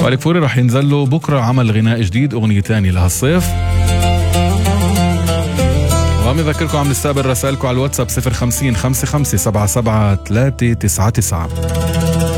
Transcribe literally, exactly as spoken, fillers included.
وائل كفوري رح ينزل له بكرة عمل غناء جديد، أغنية تانية لهالصيف. وعم يذكركم عم نستقبل رسائلكم على الواتساب صفر خمسين خمسة خمسة سبعة سبعة ثلاثة تسعة تسعة.